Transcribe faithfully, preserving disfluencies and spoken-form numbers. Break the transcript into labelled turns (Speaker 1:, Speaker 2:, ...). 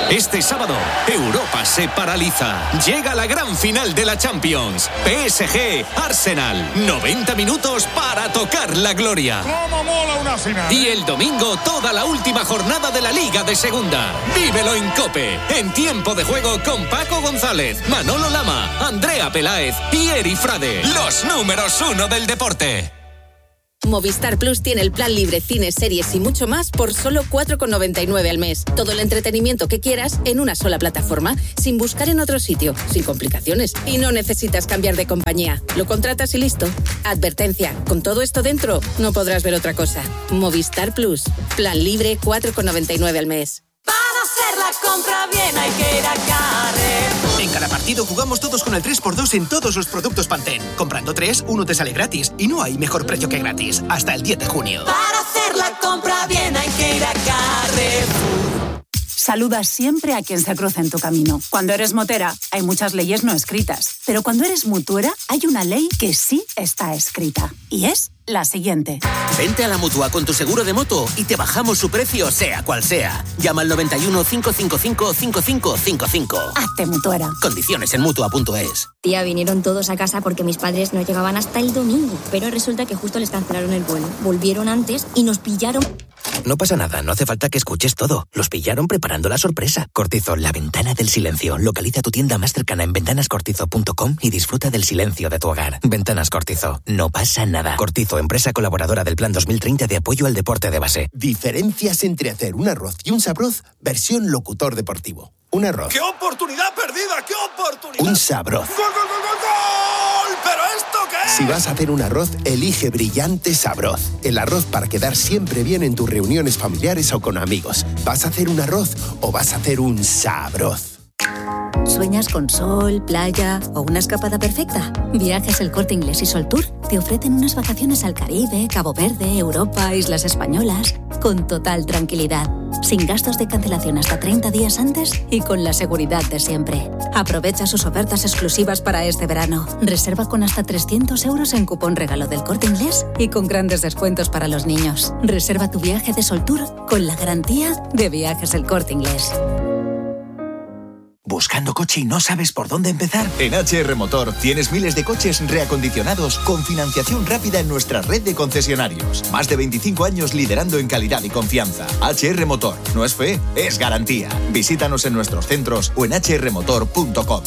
Speaker 1: Este sábado, Europa se paraliza. Llega la gran final de la Champions. P S G, Arsenal. noventa minutos para tocar la gloria.
Speaker 2: ¡Cómo mola una final!
Speaker 1: Y el domingo, toda la última jornada de la Liga de Segunda. Vívelo en COPE. En tiempo de juego con Paco González, Manolo Lama, Andrea Peláez y Eri Frade. Los números uno del deporte.
Speaker 3: Movistar Plus tiene el plan libre, cines, series y mucho más por solo cuatro con noventa y nueve al mes. Todo el entretenimiento que quieras en una sola plataforma, sin buscar en otro sitio, sin complicaciones. Y no necesitas cambiar de compañía. Lo contratas y listo. Advertencia, con todo esto dentro, no podrás ver otra cosa. Movistar Plus. Plan libre, cuatro con noventa y nueve al mes.
Speaker 4: Para hacer la compra bien hay que ir a Carrefour.
Speaker 5: En cada partido jugamos todos con el tres por dos en todos los productos Pantene. Comprando tres, uno te sale gratis. Y no hay mejor precio que gratis. Hasta el diez de junio.
Speaker 4: Para hacer la compra bien hay que ir a Carrefour.
Speaker 6: Saluda siempre a quien se cruza en tu camino. Cuando eres motera, hay muchas leyes no escritas. Pero cuando eres mutuera, hay una ley que sí está escrita. Y es la siguiente.
Speaker 7: Vente a la Mutua con tu seguro de moto y te bajamos su precio sea cual sea. Llama al noventa y uno, cinco cinco cinco, cinco cinco cinco cinco.
Speaker 6: Hazte mutuera.
Speaker 7: Condiciones en Mutua punto es.
Speaker 8: Tía, vinieron todos a casa porque mis padres no llegaban hasta el domingo. Pero resulta que justo les cancelaron el vuelo. Volvieron antes y nos pillaron.
Speaker 9: No pasa nada, no hace falta que escuches todo. Los pillaron preparando la sorpresa. Cortizo, la ventana del silencio. Localiza tu tienda más cercana en ventanas cortizo punto com y disfruta del silencio de tu hogar. Ventanas Cortizo, no pasa nada. Cortizo, empresa colaboradora del Plan dos mil treinta de apoyo al deporte de base.
Speaker 10: Diferencias entre hacer un arroz y un sabroz, versión locutor deportivo. Un arroz.
Speaker 2: ¡Qué oportunidad perdida! ¡Qué oportunidad!
Speaker 10: Un sabroz.
Speaker 2: ¡Gol, gol, gol, gol, gol! ¿Pero esto qué es?
Speaker 10: Si vas a hacer un arroz, elige Brillante Sabroz. El arroz para quedar siempre bien en tus reuniones familiares o con amigos. ¿Vas a hacer un arroz o vas a hacer un sabroz?
Speaker 11: ¿Sueñas con sol, playa o una escapada perfecta? Viajes El Corte Inglés y Sol Tour te ofrecen unas vacaciones al Caribe, Cabo Verde, Europa, Islas Españolas, con total tranquilidad, sin gastos de cancelación hasta treinta días antes y con la seguridad de siempre. Aprovecha sus ofertas exclusivas para este verano. Reserva con hasta trescientos euros en cupón regalo del Corte Inglés y con grandes descuentos para los niños. Reserva tu viaje de Sol Tour con la garantía de Viajes El Corte Inglés.
Speaker 12: ¿Buscando coche y no sabes por dónde empezar?
Speaker 13: En H R Motor tienes miles de coches reacondicionados con financiación rápida en nuestra red de concesionarios. Más de veinticinco años liderando en calidad y confianza. H R Motor. No es fe, es garantía. Visítanos en nuestros centros o en h r motor punto com.